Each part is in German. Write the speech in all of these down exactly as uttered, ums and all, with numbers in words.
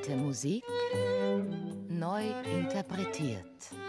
Alte Musik neu interpretiert.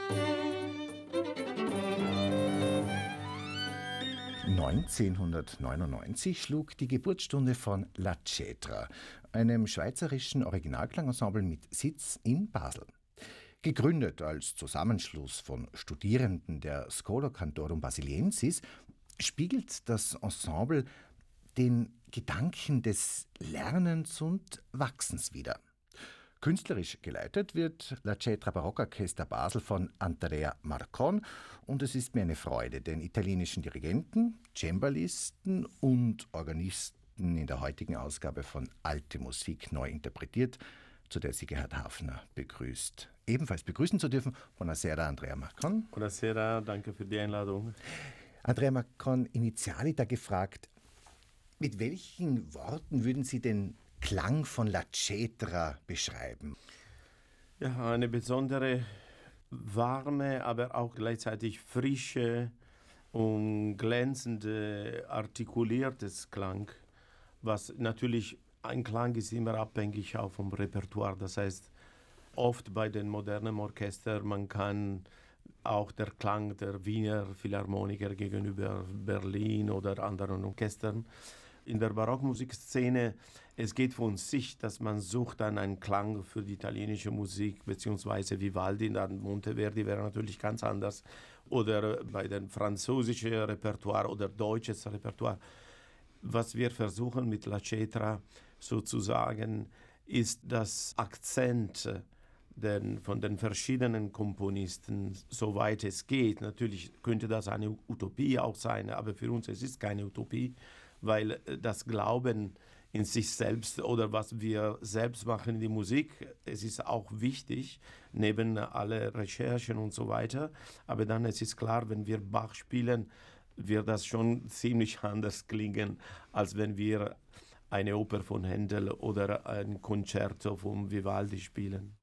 neunzehnhundertneunundneunzig schlug die Geburtsstunde von La Cetra, einem schweizerischen Originalklangensemble mit Sitz in Basel. Gegründet als Zusammenschluss von Studierenden der Schola Cantorum Basiliensis, spiegelt das Ensemble den Gedanken des Lernens und Wachsens wider. Künstlerisch geleitet wird La Cetra Barockorchester Basel von Andrea Marcon und es ist mir eine Freude, den italienischen Dirigenten, Cembalisten und Organisten in der heutigen Ausgabe von Alte Musik neu interpretiert, zu der sie Gerhard Hafner begrüßt. Ebenfalls begrüßen zu dürfen, Buonasera Andrea Marcon. Buonasera, danke für die Einladung. Andrea Marcon, Initialiter gefragt, mit welchen Worten würden Sie den Klang von La Cetra beschreiben? Ja, eine besondere, warme, aber auch gleichzeitig frische und glänzende, artikuliertes Klang, was natürlich, ein Klang ist immer abhängig auch vom Repertoire, das heißt, oft bei den modernen Orchestern, man kann auch der Klang der Wiener Philharmoniker gegenüber Berlin oder anderen Orchestern. In der Barockmusikszene, es geht von sich, dass man sucht dann einen Klang für die italienische Musik, beziehungsweise Vivaldi, dann Monteverdi wäre natürlich ganz anders, oder bei dem französischen Repertoire oder deutsches Repertoire. Was wir versuchen mit La Cetra sozusagen, ist das Akzent den, von den verschiedenen Komponisten, soweit es geht. Natürlich könnte das eine Utopie auch sein, aber für uns es ist keine Utopie, weil das Glauben in sich selbst oder was wir selbst machen in die Musik, es ist auch wichtig, neben alle Recherchen und so weiter. Aber dann es ist klar, wenn wir Bach spielen, wird das schon ziemlich anders klingen, als wenn wir eine Oper von Händel oder ein Concerto von Vivaldi spielen.